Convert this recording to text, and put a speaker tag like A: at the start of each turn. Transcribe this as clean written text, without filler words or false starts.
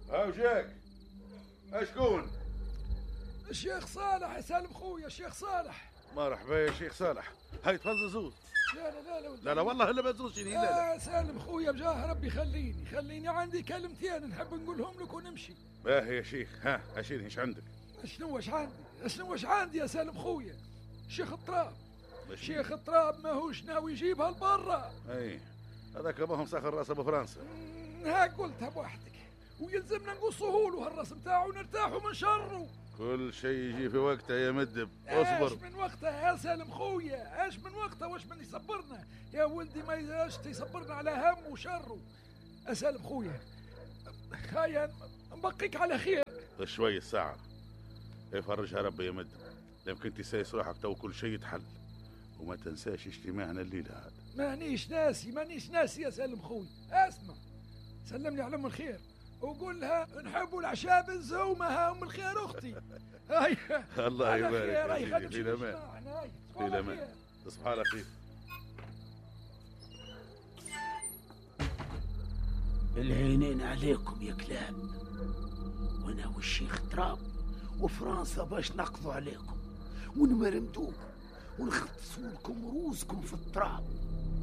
A: هاو جاك. اشكون؟
B: الشيخ صالح يا سالم خويا، الشيخ صالح.
A: مرحبا يا شيخ صالح. هاي تفضل زوز.
B: لا
A: والله الا ما تزوزش. لا
B: سالم خويا بجاه ربي خليني عندي كلمتين نحب نقولهم لك ونمشي.
A: باهي يا شيخ. ها اشيل ايش عندك؟
B: شنو عندي يا سالم خويا؟ شيخ الطراب ماهوش ناوي يجيبها لبرا.
A: اي هذاك ما هم ساخر راسه بفرنسا.
B: ها قلتها بوحدك، ويلزمنا نقصه له الراس نتاعو ونرتاحوا من شره.
A: كل شيء يجي في وقته يا مدب،
B: اصبر. ايش من وقته يا سالم خويا؟ ايش من وقته؟ واش من يصبرنا يا ولدي؟ ما يجاش يصبرنا على هم وشره يا سالم خويا. خايا نبقيك على خير
A: شوي الساعة. يفرجها ربي يا مدب. يمكن تسايس روحك تو كل شيء يتحل. وما تنساش اجتماعنا الليلة هذا.
B: مانيش ناسي يا سالم خوي. اسمع، سلم لي على ام الخير وقول لها نحبوا العشاء بالزومة. ام الخير اختي. هاي
A: الله يبارك
B: فيك.
A: في الامان. في الامان. تصبح على خير.
C: العينين عليكم يا كلاب. وانا والشيخ تراب وفرنسا باش نقضوا عليكم ونمرمدوكم ونختصوا لكم روسكم في التراب.